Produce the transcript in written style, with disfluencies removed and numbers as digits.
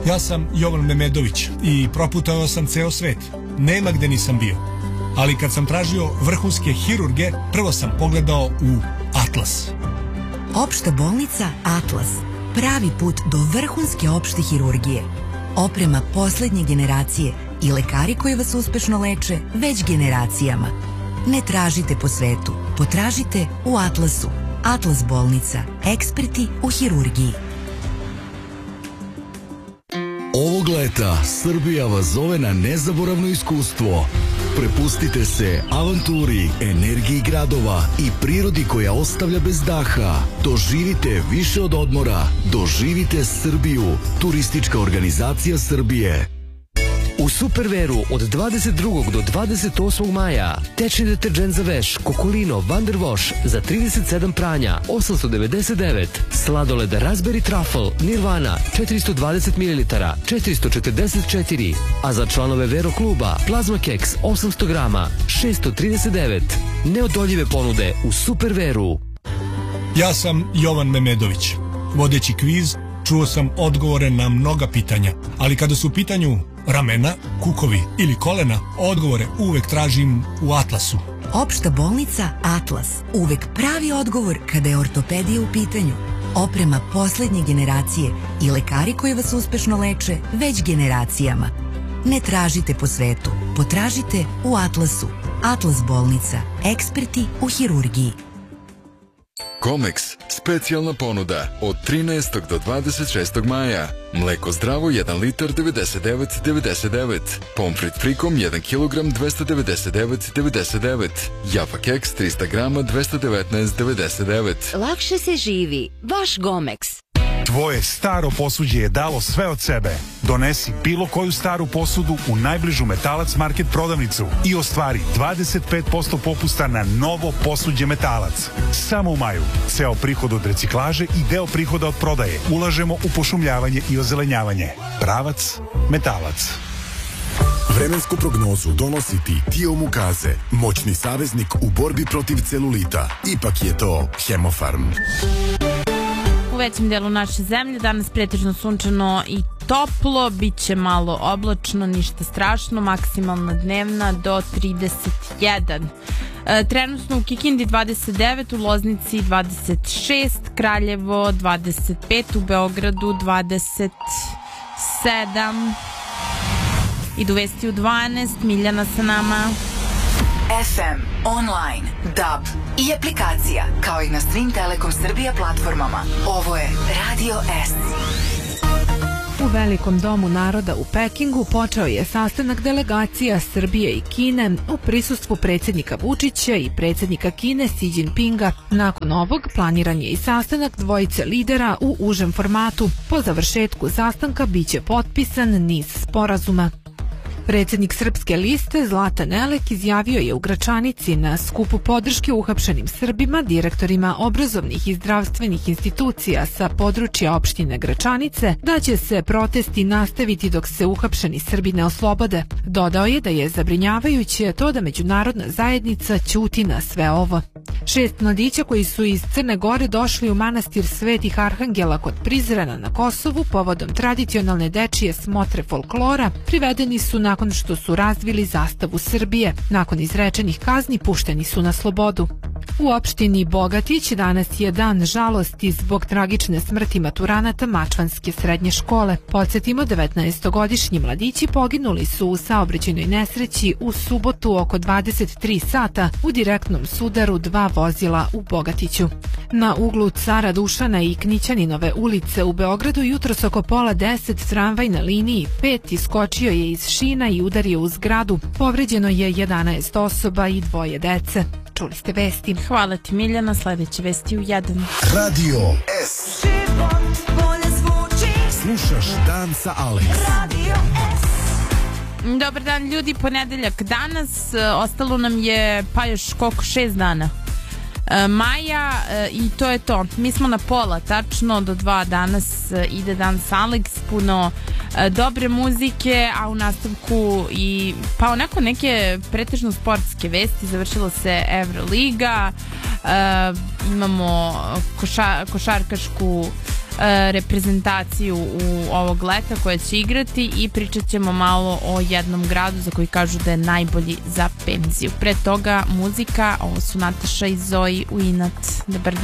Ja sam Jovan Memedović i proputao sam ceo svet. Nema gde nisam bio. Ali kad sam tražio vrhunske hirurge, prvo sam pogledao u Atlas. Opšta bolnica Atlas. Pravi put do vrhunske opšte hirurgije. Oprema poslednje generacije i lekari koji vas uspešno leče već generacijama. Ne tražite po svetu, potražite u Atlasu. Atlas bolnica. Eksperti u hirurgiji. Ovog leta Srbija vas zove na nezaboravno iskustvo. Prepustite se avanturi, energiji gradova i prirodi koja ostavlja bez daha. Doživite više od odmora. Doživite Srbiju. Turistička organizacija Srbije. U Superveru od 22. do 28. maja tečni deterđent za veš Kokolino Wonder Wash za 37 pranja 899, sladoled Raspberry Truffle Nirvana 420 ml 444, a za članove Vero kluba Plazma Keks 800 grama 639. Neodoljive ponude u Superveru. Ja sam Jovan Memedović. Vodeći kviz, čuo sam odgovore na mnoga pitanja, ali kada su u pitanju ramena, kukovi ili kolena, odgovore uvek tražim u Atlasu. Opšta bolnica Atlas. Uvek pravi odgovor kada je ortopedija u pitanju. Oprema poslednje generacije i lekari koji vas uspešno leče već generacijama. Ne tražite po svetu, potražite u Atlasu. Atlas bolnica. Eksperti u hirurgiji. Comex, specijalna ponuda od 13. do 26. maja. Mleko zdravo 1 litar 99,99. Pomfrit frikom 1 kg 299,99. Jaffa keks 300 grama 219,99. Lakše se živi. Vaš Gomex. Tvoje staro posuđe je dalo sve od sebe. Donesi bilo koju staru posudu u najbližu Metalac Market prodavnicu i ostvari 25% popusta na novo posuđe Metalac. Samo u maju. Ceo prihod od reciklaže i deo prihoda od prodaje ulažemo u pošumljavanje i ozelenjavanje. Pravac Metalac. Vremensku prognozu donosi ti Tio Mukaze, moćni saveznik u borbi protiv celulita. Ipak je to Hemofarm. U većem delu naše zemlje danas pretežno sunčano i toplo, bit će malo oblačno, ništa strašno, maksimalna dnevna do 31. Trenutno u Kikindi 29, u Loznici 26, Kraljevo 25, u Beogradu 27. Idu vesti u 12, Miljana sa nama. FM, online, DAB i aplikacija, kao i na svim Telekom Srbija platformama. Ovo je Radio S. U Velikom domu naroda u Pekingu počeo je sastanak delegacija Srbije i Kine u prisustvu predsjednika Vučića i predsjednika Kine Xi Jinpinga. Nakon ovog planiran je i sastanak dvojice lidera u užem formatu. Po završetku sastanka biće potpisan niz sporazuma. Predsjednik Srpske liste Zlatan Elek izjavio je u Gračanici na skupu podrške uhapšenim Srbima, direktorima obrazovnih i zdravstvenih institucija sa područja opštine Gračanice, da će se protesti nastaviti dok se uhapšeni Srbi ne oslobode. Dodao je da je zabrinjavajuće to da međunarodna zajednica ćuti na sve ovo. 6 mladića koji su iz Crne Gore došli u manastir Svetih Arhangela kod Prizrena na Kosovu povodom tradicionalne dečije smotre folklora privedeni su nakon što su razvili zastavu Srbije. Nakon izrečenih kazni pušteni su na slobodu. U opštini Bogatić danas je dan žalosti zbog tragične smrti maturanata Mačvanske srednje škole. Podsjetimo, 19-godišnji mladići poginuli su u saobraćajnoj nesreći u subotu oko 23 sata u direktnom sudaru dva vozila u Bogatiću. Na uglu Cara Dušana i Knićaninove ulice u Beogradu jutros oko pola 10 tramvaj na liniji 5 iskočio je iz šina i udario u zgradu. Povređeno je 11 osoba i 2 dece. Čuli ste vesti. Hvala ti Miljana, sledeće vesti u 1. Radio S. Slušaš Dan sa Alex. Radio S. Dobar dan ljudi, ponedeljak danas, ostalo nam je pa još koliko 6 dana maja i to je to. Mi smo na pola, tačno do 2 danas ide Dan sa Alex, puno dobre muzike, a u nastavku i pa onako neke pretežno sportske vesti. Završila se Euroliga, imamo košarkašku reprezentaciju u ovog leta koja će igrati i pričat ćemo malo o jednom gradu za koji kažu da je najbolji za penziju. Pre toga muzika, ovo su Nataša i Zoji u Inat. Dobar